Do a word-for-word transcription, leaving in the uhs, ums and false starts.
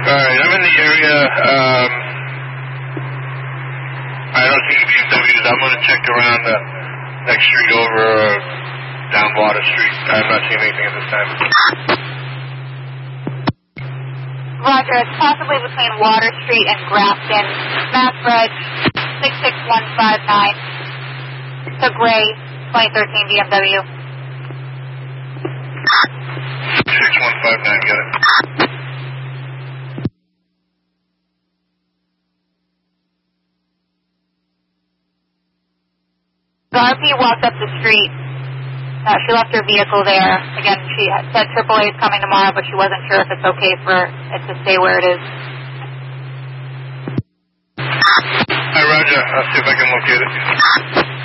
Alright, I'm in the area. Um, I don't see any B M Ws. I'm going to check around the next street over uh, down Water Street. I'm not seeing anything at this time. Roger, it's possibly between Water Street and Grafton. Mass Reg six six one five nine. It's a gray twenty thirteen B M W. six one five nine, got it. The R P walked up the street. Uh, she left her vehicle there. Again, she said triple A is coming tomorrow, but she wasn't sure if it's okay for it to stay where it is. Hi, Roger. I'll see if I can locate it.